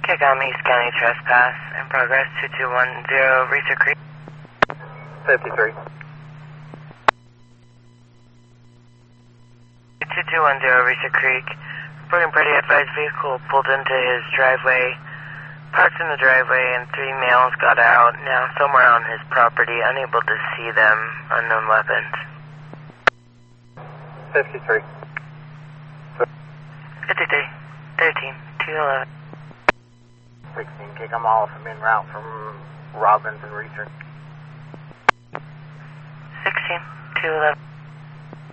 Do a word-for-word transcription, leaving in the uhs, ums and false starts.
Kigam, East County trespass in progress, two two one zero, Reeser Creek. fifty-three. two two one zero, Reeser Creek. Reporting party advised vehicle pulled into his driveway, parked in the driveway, and three males got out, now somewhere on his property, unable to see them, unknown weapons. fifty-three. fifty-three, thirteen, two eleven. sixteen, kick them all from en route from Robbins and Reeser. sixteen, two eleven.